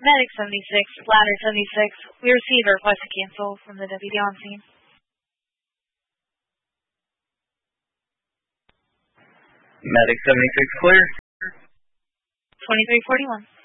Medic 76, Ladder 76, we received a request to cancel from the deputy on scene. Medic 76 clear. 2341.